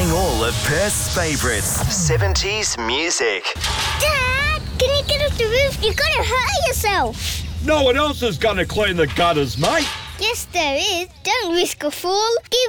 playing all of Perth's favourites, 70s music. Dad, can you get off the roof? You're going to hurt yourself. No one else is going to clean the gutters, mate. Yes, there is. Don't risk a fall. Give